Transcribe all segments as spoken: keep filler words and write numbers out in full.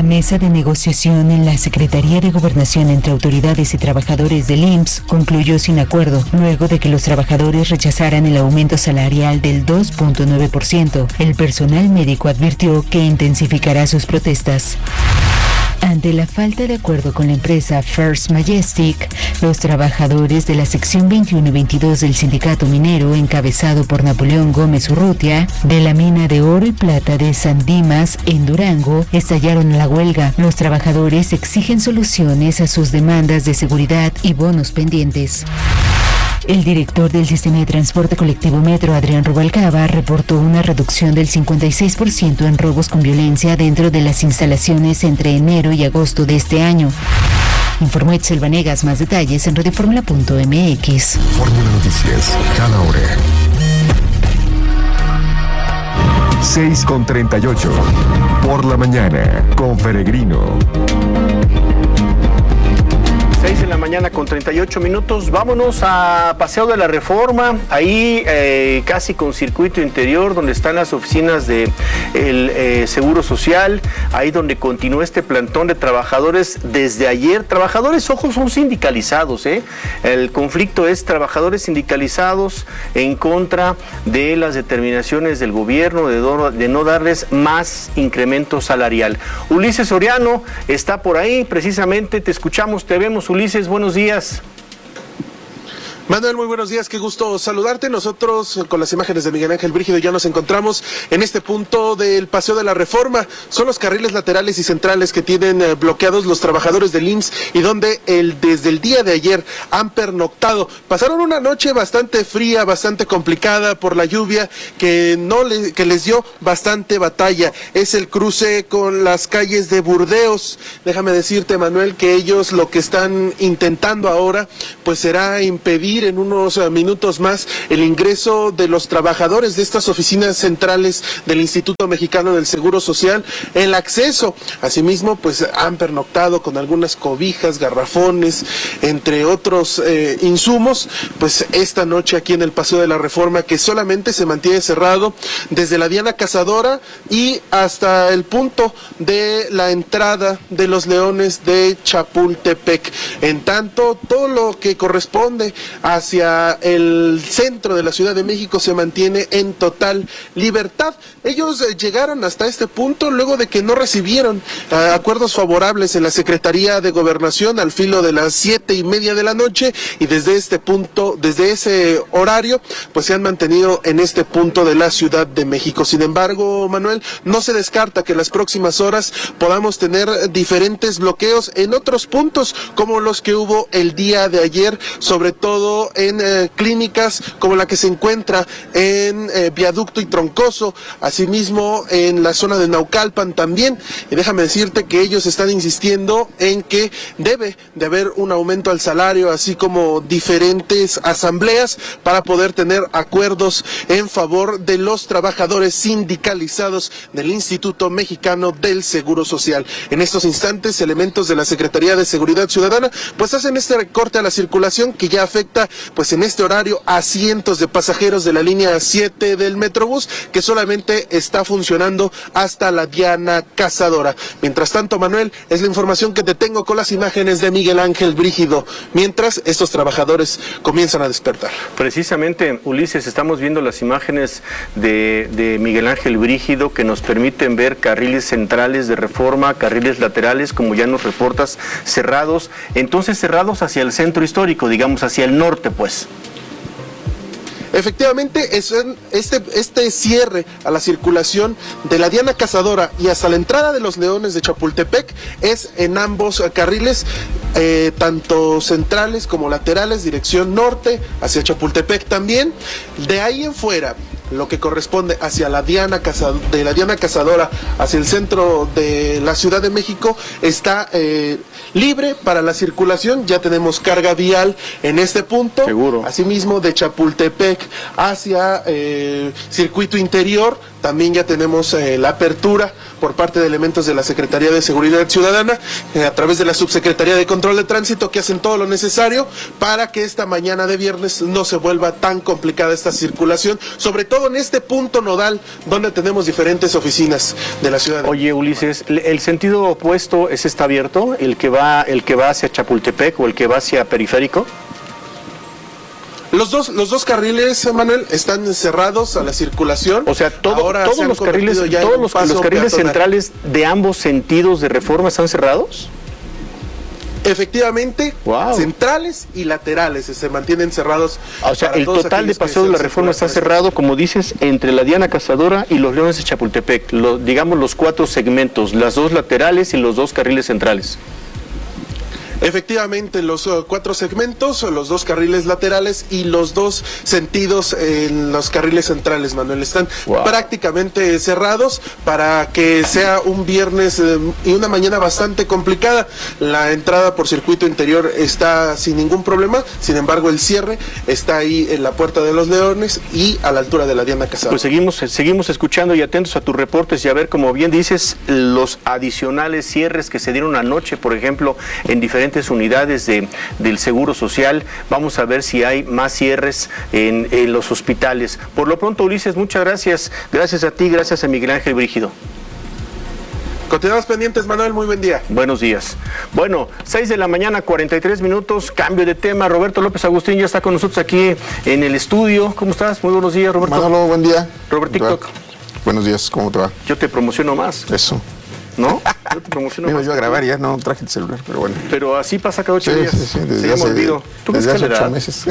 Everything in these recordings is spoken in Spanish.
mesa de negociación en la Secretaría de Gobernación entre autoridades y trabajadores del I M S S concluyó sin acuerdo, luego de que los trabajadores rechazaran el aumento salarial del dos punto nueve por ciento. El personal médico advirtió que intensificará sus protestas. Ante la falta de acuerdo con la empresa First Majestic, los trabajadores de la sección veintiuno y veintidós del sindicato minero, encabezado por Napoleón Gómez Urrutia, de la mina de oro y plata de San Dimas, en Durango, estallaron la huelga. Los trabajadores exigen soluciones a sus demandas de seguridad y bonos pendientes. El director del Sistema de Transporte Colectivo Metro, Adrián Rubalcaba, reportó una reducción del cincuenta y seis por ciento en robos con violencia dentro de las instalaciones entre enero y agosto de este año. Informó Etzel Vanegas. Más detalles en radioformula punto m x. Fórmula Noticias, cada hora. seis con treinta y ocho. Por la mañana, con Peregrino. seis de la mañana con treinta y ocho minutos. Vámonos a Paseo de la Reforma, ahí eh, casi con circuito interior, donde están las oficinas del de eh, Seguro Social, ahí donde continúa este plantón de trabajadores desde ayer. Trabajadores, ojo, son sindicalizados, ¿eh? El conflicto es trabajadores sindicalizados en contra de las determinaciones del gobierno de, do, de no darles más incremento salarial. Ulises Soriano está por ahí, precisamente, te escuchamos, te vemos. Ulises, buenos días. Manuel, muy buenos días, qué gusto saludarte. Nosotros con las imágenes de Miguel Ángel Brígido ya nos encontramos en este punto del Paseo de la Reforma. Son los carriles laterales y centrales que tienen eh, bloqueados los trabajadores del I M S S y donde el, desde el día de ayer han pernoctado. Pasaron una noche bastante fría, bastante complicada por la lluvia que, no le, que les dio bastante batalla. Es el cruce con las calles de Burdeos. Déjame decirte, Manuel, que ellos lo que están intentando ahora pues será impedir en unos minutos más el ingreso de los trabajadores de estas oficinas centrales del Instituto Mexicano del Seguro Social, el acceso. Asimismo, pues han pernoctado con algunas cobijas, garrafones, entre otros eh, insumos, pues esta noche aquí en el Paseo de la Reforma, que solamente se mantiene cerrado desde la Diana Cazadora y hasta el punto de la entrada de los Leones de Chapultepec. En tanto, todo lo que corresponde a hacia el centro de la Ciudad de México se mantiene en total libertad. Ellos eh, llegaron hasta este punto luego de que no recibieron eh, acuerdos favorables en la Secretaría de Gobernación al filo de las siete y media de la noche, y desde este punto, desde ese horario, pues se han mantenido en este punto de la Ciudad de México. Sin embargo, Manuel, no se descarta que en las próximas horas podamos tener diferentes bloqueos en otros puntos, como los que hubo el día de ayer, sobre todo en eh, clínicas como la que se encuentra en eh, Viaducto y Troncoso, asimismo en la zona de Naucalpan también. Y déjame decirte que ellos están insistiendo en que debe de haber un aumento al salario, así como diferentes asambleas para poder tener acuerdos en favor de los trabajadores sindicalizados del Instituto Mexicano del Seguro Social. En estos instantes, elementos de la Secretaría de Seguridad Ciudadana pues hacen este recorte a la circulación que ya afecta pues en este horario a cientos de pasajeros de la línea siete del Metrobús, que solamente está funcionando hasta la Diana Cazadora. Mientras tanto, Manuel, es la información que te tengo con las imágenes de Miguel Ángel Brígido, mientras estos trabajadores comienzan a despertar. Precisamente, Ulises, estamos viendo las imágenes de, de Miguel Ángel Brígido que nos permiten ver carriles centrales de Reforma, carriles laterales, como ya nos reportas, cerrados, entonces cerrados hacia el centro histórico, digamos hacia el norte, pues. Efectivamente, este, este cierre a la circulación de la Diana Cazadora y hasta la entrada de los Leones de Chapultepec es en ambos carriles, eh, tanto centrales como laterales, dirección norte, hacia Chapultepec también. De ahí en fuera, lo que corresponde hacia la Diana Cazadora, de la Diana Cazadora hacia el centro de la Ciudad de México, está eh, libre para la circulación. Ya tenemos carga vial en este punto. Seguro. Asimismo, de Chapultepec hacia eh, circuito interior también ya tenemos eh, la apertura por parte de elementos de la Secretaría de Seguridad Ciudadana, eh, a través de la Subsecretaría de Control de Tránsito, que hacen todo lo necesario para que esta mañana de viernes no se vuelva tan complicada esta circulación, sobre todo en este punto nodal donde tenemos diferentes oficinas de la ciudad. Oye, Ulises, ¿el sentido opuesto es está abierto? ¿El que va, el que va hacia Chapultepec o el que va hacia Periférico? Los dos, los dos carriles, Manuel, están cerrados a la circulación. O sea, todo, Ahora todos los carriles, todos los, los carriles centrales de ambos sentidos de Reforma están cerrados. Efectivamente, wow. Centrales y laterales se mantienen cerrados. O sea, el total de Paseo de la Reforma está cerrado, como dices, entre la Diana Cazadora y los Leones de Chapultepec. Lo, digamos los cuatro segmentos, las dos laterales y los dos carriles centrales. Efectivamente, los uh, cuatro segmentos, los dos carriles laterales y los dos sentidos en los carriles centrales, Manuel, están wow. prácticamente cerrados para que sea un viernes eh, y una mañana bastante complicada. La entrada por circuito interior está sin ningún problema, sin embargo el cierre está ahí en la Puerta de los Leones y a la altura de la Diana Cazadora. Pues seguimos, seguimos escuchando y atentos a tus reportes y a ver, como bien dices, los adicionales cierres que se dieron anoche, por ejemplo, en diferentes unidades de, del Seguro Social. Vamos a ver si hay más cierres en, en los hospitales. Por lo pronto, Ulises, muchas gracias. Gracias a ti, gracias a Miguel Ángel Brígido. Continuamos pendientes, Manuel, muy buen día. Buenos días. Bueno, seis de la mañana, cuarenta y tres minutos, cambio de tema. Roberto López Agustín ya está con nosotros aquí en el estudio. ¿Cómo estás? Muy buenos días, Roberto. Manolo, buen día. Robert TikTok. Buenos días, ¿cómo te va? Yo te promociono más. Eso. ¿No? Yo te promociono me más. iba yo a grabar y ya no traje el celular, pero bueno. Pero así pasa cada ocho sí, días. Sí, sí, desde se hace, me olvidó. ¿Tú desde hace ocho meses.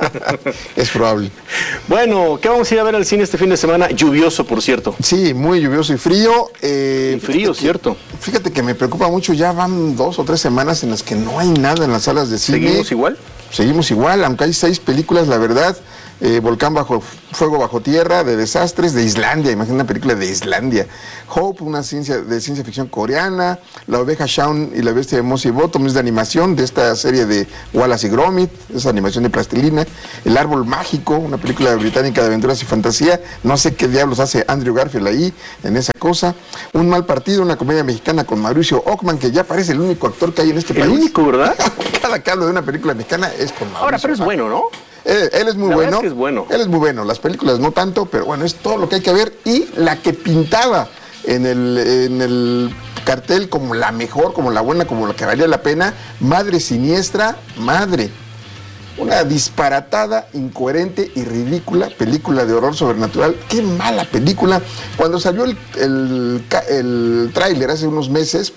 Es probable. Bueno, ¿qué vamos a ir a ver al cine este fin de semana? Lluvioso, por cierto. Sí, muy lluvioso y frío. Eh, y frío, fíjate cierto. Que, fíjate que me preocupa mucho, ya van dos o tres semanas en las que no hay nada en las salas de cine. ¿Seguimos igual? Seguimos igual, aunque hay seis películas, la verdad. Eh, Volcán bajo fuego bajo tierra, de desastres, de Islandia, imagina una película de Islandia. Hope, una ciencia de ciencia ficción coreana. La oveja Shaun y la bestia de Mossy Bottom, es de animación de esta serie de Wallace y Gromit, esa animación de plastilina. El árbol mágico, una película británica de aventuras y fantasía. No sé qué diablos hace Andrew Garfield ahí en esa cosa. Un mal partido, una comedia mexicana con Mauricio Ockman, que ya parece el único actor que hay en este el país. El único, ¿verdad? Cada que hablo de una película mexicana es con Mauricio. Ahora, pero es bueno, ¿no? Él, él es muy la bueno. Es que es bueno. Él es muy bueno. Las películas no tanto, pero bueno, es todo lo que hay que ver. Y la que pintaba en el, en el cartel como la mejor, como la buena, como la que valía la pena, Madre Siniestra, Madre. Una disparatada, incoherente y ridícula película de horror sobrenatural. ¡Qué mala película! Cuando salió el, el, el tráiler hace unos meses,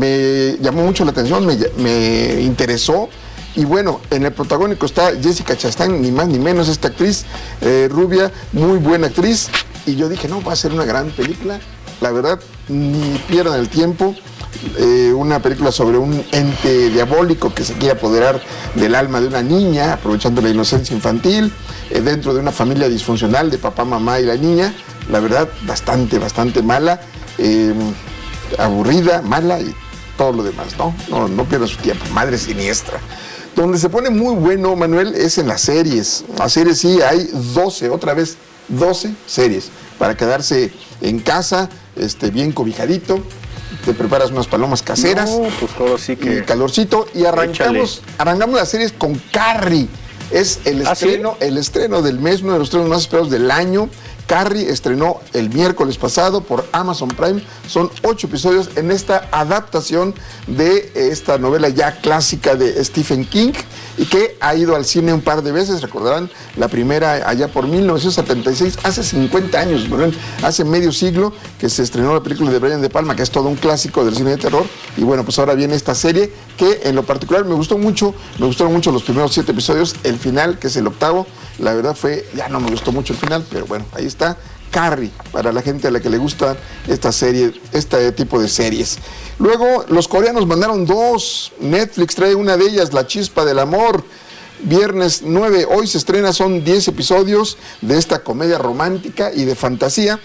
me llamó mucho la atención, me, me interesó. Y bueno, en el protagónico está Jessica Chastain, ni más ni menos, esta actriz eh, rubia, muy buena actriz. Y yo dije, no, va a ser una gran película. La verdad, ni pierdan el tiempo. Eh, una película sobre un ente diabólico que se quiere apoderar del alma de una niña, aprovechando la inocencia infantil, eh, dentro de una familia disfuncional de papá, mamá y la niña. La verdad, bastante, bastante mala, eh, aburrida, mala y todo lo demás, ¿no? No, no pierdan su tiempo. Madre Siniestra. Donde se pone muy bueno, Manuel, es en las series. Las series sí, hay doce, otra vez, doce series para quedarse en casa, este, bien cobijadito. Te preparas unas palomas caseras. No, pues todo sí que... Y calorcito. Y arrancamos, arrancamos las series con Carrie. Es el estreno, ¿Ah, sí? el estreno del mes, uno de los estrenos más esperados del año. Carrie estrenó el miércoles pasado por Amazon Prime. Son ocho episodios en esta adaptación de esta novela ya clásica de Stephen King y que ha ido al cine un par de veces. Recordarán la primera allá por mil novecientos setenta y seis, hace cincuenta años, ¿verdad? Hace medio siglo que se estrenó la película de Brian De Palma, que es todo un clásico del cine de terror. Y bueno, pues ahora viene esta serie que en lo particular me gustó mucho. Me gustaron mucho los primeros siete episodios. El final, que es el octavo, la verdad fue, ya no me gustó mucho el final, pero bueno, ahí está. Carrie, para la gente a la que le gusta esta serie, este tipo de series. Luego, los coreanos mandaron dos. Netflix trae una de ellas, La Chispa del Amor. Viernes nueve, hoy se estrena, son diez episodios de esta comedia romántica y de fantasía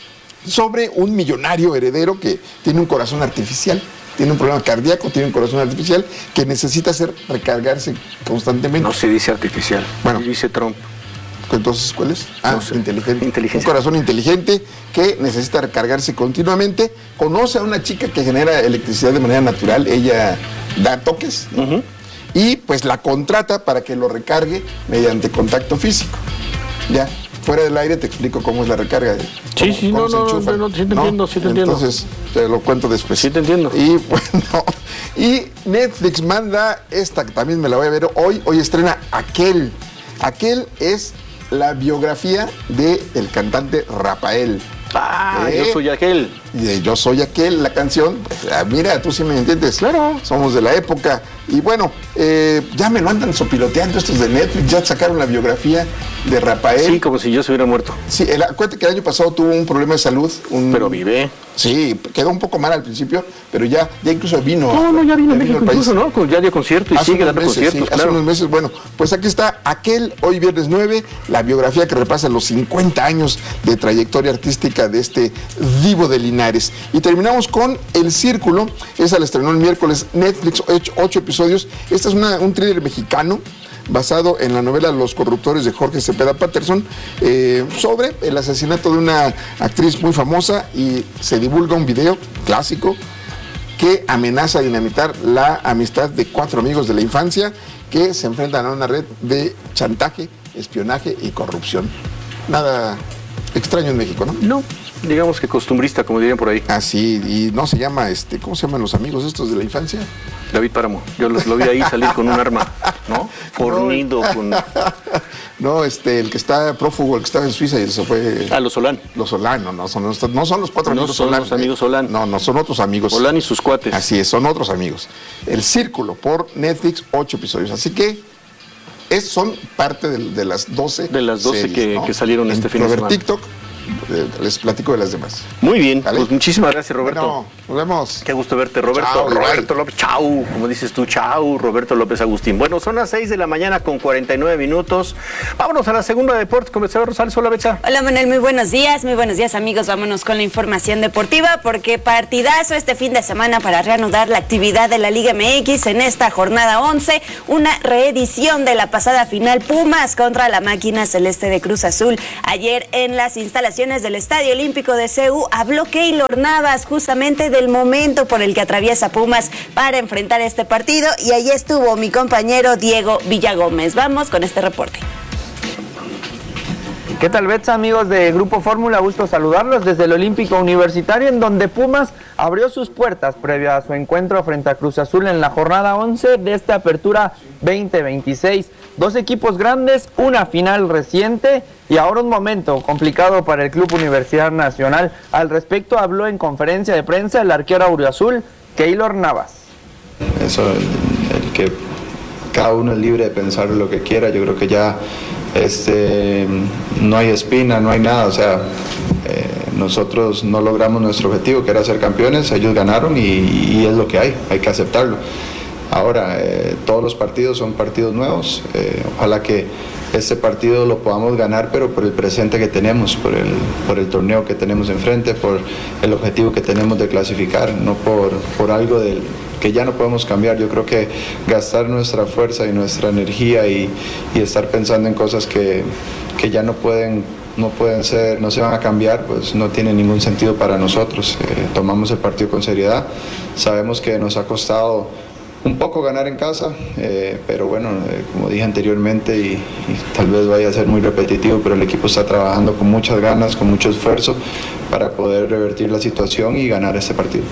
sobre un millonario heredero que tiene un corazón artificial. Tiene un problema cardíaco, tiene un corazón artificial que necesita hacer recargarse constantemente. No se dice artificial, bueno, dice Trump. Entonces, ¿cuál es? Ah, no sé. inteligente. Inteligencia. Un corazón inteligente que necesita recargarse continuamente. Conoce a una chica que genera electricidad de manera natural. Ella da toques, ¿no? Uh-huh. Y pues la contrata para que lo recargue mediante contacto físico. Ya. Fuera del aire te explico cómo es la recarga. Sí, sí, no, no, no, no, sí te ¿no? entiendo, sí te entiendo. Entonces, te lo cuento después. Sí te entiendo. Y bueno, y Netflix manda esta, que también me la voy a ver hoy. Hoy estrena Aquel. Aquel es la biografía del cantante Rafael. Ah, ¿Eh? yo soy aquel. Y de Yo soy aquel, la canción, pues, ah, mira, tú sí me entiendes. Claro. Somos de la época. Y bueno, eh, ya me lo andan sopiloteando estos de Netflix, ya sacaron la biografía de Rafael. Sí, como si yo se hubiera muerto. Sí, el, acuérdate que el año pasado tuvo un problema de salud. Un, pero vive. Sí, quedó un poco mal al principio, pero ya, ya incluso vino. No, no, ya vino a México al país. incluso, ¿no? Ya dio concierto y Hace sigue unos dando meses, conciertos, sí, claro. Hace unos meses, bueno, pues aquí está Aquel, hoy viernes nueve, la biografía que repasa los cincuenta años de trayectoria artística de este divo de Linares. Y terminamos con El Círculo, esa la estrenó el miércoles Netflix, ocho, ocho episodios. Esta es una, un thriller mexicano basado en la novela Los corruptores de Jorge Cepeda Patterson, eh, sobre el asesinato de una actriz muy famosa, y se divulga un video clásico que amenaza a dinamitar la amistad de cuatro amigos de la infancia que se enfrentan a una red de chantaje, espionaje y corrupción. Nada extraño en México, ¿no? No, digamos que costumbrista, como dirían por ahí. Ah, sí, y no se llama, este, ¿cómo se llaman los amigos estos de la infancia? David Páramo, yo lo, lo vi ahí salir con un arma, ¿no? Fornido no. con... No, este, el que está prófugo, el que estaba en Suiza y se fue... Ah, los Solán. Los Solán, no, no son, no son los cuatro no amigos son Solán. los amigos Solán. No, no, son otros amigos. Solán y sus cuates. Así es, son otros amigos. El Círculo, por Netflix, ocho episodios. Así que es, son parte de, de las doce De las doce series, que, ¿no? que salieron este en fin de semana. TikTok, eh, les platico de las demás. Muy bien, ¿Vale? pues muchísimas gracias, Roberto. Bueno, nos vemos. Qué gusto verte, Roberto. Chao, Roberto López, chau, como dices tú, chau, Roberto López Agustín. Bueno, son las seis de la mañana con cuarenta y nueve minutos. Vámonos a la segunda de deportes con Betsabe Rosales. Hola, Betsa. Hola, Manuel, muy buenos días, muy buenos días, amigos. Vámonos con la información deportiva, porque partidazo este fin de semana para reanudar la actividad de la Liga M X en esta jornada once, una reedición de la pasada final Pumas contra la máquina celeste de Cruz Azul. Ayer en las instalaciones del Estadio Olímpico de C U habló Keylor Navas justamente del momento por el que atraviesa Pumas para enfrentar este partido, y ahí estuvo mi compañero Diego Villagómez. Vamos con este reporte. ¿Qué tal, Betsa, amigos de Grupo Fórmula? Gusto saludarlos desde el Olímpico Universitario, en donde Pumas abrió sus puertas previo a su encuentro frente a Cruz Azul en la jornada once de esta apertura veinte veintiséis. Dos equipos grandes, una final reciente y ahora un momento complicado para el Club Universidad Nacional. Al respecto habló en conferencia de prensa el arquero auriazul, Keylor Navas. Eso, el, el que cada uno es libre de pensar lo que quiera. Yo creo que ya este, no hay espina, no hay nada. O sea, eh, nosotros no logramos nuestro objetivo, que era ser campeones. Ellos ganaron y, y es lo que hay, hay que aceptarlo. Ahora, eh, todos los partidos son partidos nuevos. Eh, ojalá que este partido lo podamos ganar, pero por el presente que tenemos, por el, por el torneo que tenemos enfrente, por el objetivo que tenemos de clasificar, no por, por algo del, que ya no podemos cambiar. Yo creo que gastar nuestra fuerza y nuestra energía y, y estar pensando en cosas que, que ya no pueden, no pueden ser, no se van a cambiar, pues no tiene ningún sentido para nosotros. Eh, tomamos el partido con seriedad, sabemos que nos ha costado un poco ganar en casa, eh, pero bueno, eh, como dije anteriormente, y, y tal vez vaya a ser muy repetitivo, pero el equipo está trabajando con muchas ganas, con mucho esfuerzo para poder revertir la situación y ganar este partido.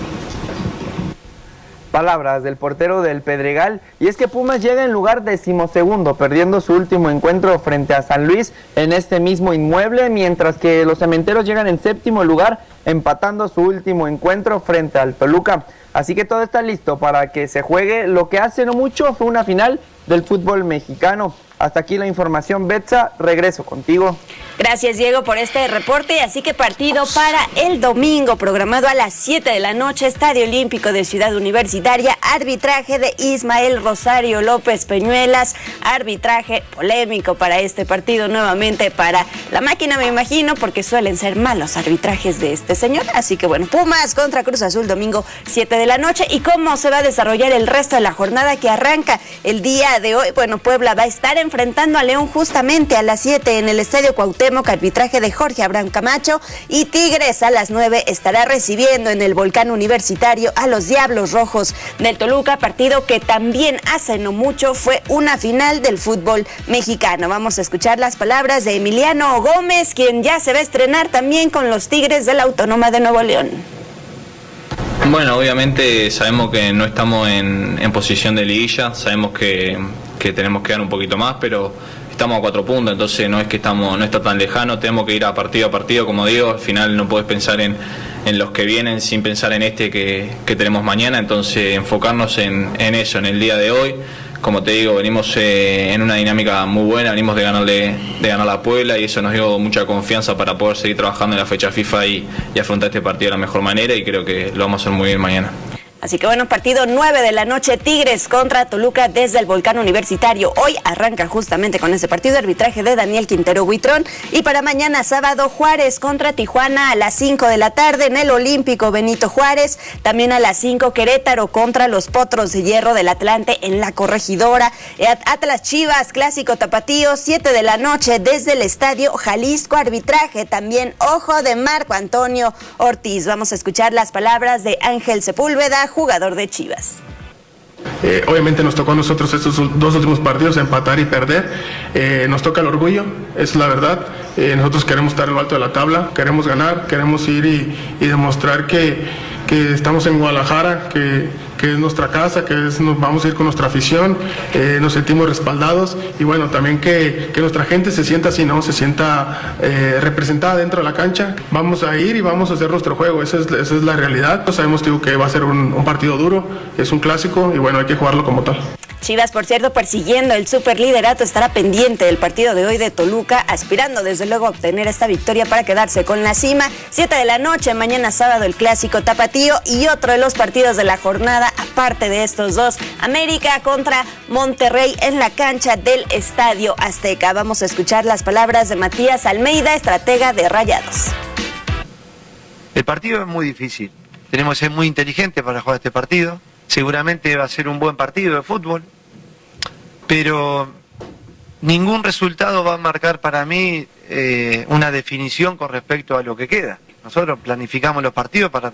Palabras del portero del Pedregal, y es que Pumas llega en lugar decimosegundo, perdiendo su último encuentro frente a San Luis en este mismo inmueble, mientras que los cementeros llegan en séptimo lugar, empatando su último encuentro frente al Toluca. Así que todo está listo para que se juegue lo que hace no mucho fue una final del fútbol mexicano. Hasta aquí la información, Betsa, regreso contigo. Gracias, Diego, por este reporte. Así que partido para el domingo, programado a las siete de la noche, Estadio Olímpico de Ciudad Universitaria, arbitraje de Ismael Rosario López Peñuelas, arbitraje polémico para este partido, nuevamente para la máquina, me imagino, porque suelen ser malos arbitrajes de este señor. Así que bueno, Pumas contra Cruz Azul, domingo siete de la noche. ¿Y cómo se va a desarrollar el resto de la jornada que arranca el día de hoy? Bueno, Puebla va a estar en enfrentando a León justamente a las siete en el Estadio Cuauhtémoc, arbitraje de Jorge Abraham Camacho, y Tigres a las nueve estará recibiendo en el Volcán Universitario a los Diablos Rojos del Toluca, partido que también hace no mucho fue una final del fútbol mexicano. Vamos a escuchar las palabras de Emiliano Gómez, quien ya se va a estrenar también con los Tigres de la Autónoma de Nuevo León. Bueno, obviamente sabemos que no estamos en, en posición de liguilla, sabemos que, que tenemos que dar un poquito más, pero estamos a cuatro puntos, entonces no es que estamos, no está tan lejano, tenemos que ir a partido a partido, como digo, al final no puedes pensar en, en los que vienen sin pensar en este que, que tenemos mañana, entonces enfocarnos en, en eso, en el día de hoy. Como te digo, venimos eh, en una dinámica muy buena, venimos de ganarle, de ganar a Puebla y eso nos dio mucha confianza para poder seguir trabajando en la fecha FIFA y, y afrontar este partido de la mejor manera, y creo que lo vamos a hacer muy bien mañana. Así que bueno, partido nueve de la noche, Tigres contra Toluca desde el Volcán Universitario. Hoy arranca justamente con ese partido, arbitraje de Daniel Quintero Huitrón. Y para mañana sábado, Juárez contra Tijuana a las cinco de la tarde en el Olímpico Benito Juárez. También a las cinco, Querétaro contra los Potros de Hierro del Atlante en la Corregidora. Atlas Chivas, clásico tapatío, siete de la noche desde el Estadio Jalisco, arbitraje también ojo de Marco Antonio Ortiz. Vamos a escuchar las palabras de Ángel Sepúlveda, jugador de Chivas. Eh, obviamente nos tocó a nosotros estos dos últimos partidos empatar y perder, eh, nos toca el orgullo, es la verdad, eh, nosotros queremos estar en lo alto de la tabla, queremos ganar, queremos ir y, y demostrar que, que estamos en Guadalajara, que, que es nuestra casa, que es, nos vamos a ir con nuestra afición, eh, nos sentimos respaldados y bueno, también que, que nuestra gente se sienta así, ¿no? Se sienta eh, representada dentro de la cancha. Vamos a ir y vamos a hacer nuestro juego, esa es, esa es la realidad. Sabemos, digo, que va a ser un, un partido duro, es un clásico y bueno, hay que jugarlo como tal. Chivas, por cierto, persiguiendo el superliderato, estará pendiente del partido de hoy de Toluca, aspirando desde luego a obtener esta victoria para quedarse con la cima. siete de la noche, mañana sábado, el clásico tapatío y otro de los partidos de la jornada, aparte de estos dos, América contra Monterrey en la cancha del Estadio Azteca. Vamos a escuchar las palabras de Matías Almeida, estratega de Rayados. El partido es muy difícil, tenemos que ser muy inteligentes para jugar este partido. Seguramente va a ser un buen partido de fútbol, pero ningún resultado va a marcar para mí eh, una definición con respecto a lo que queda. Nosotros planificamos los partidos para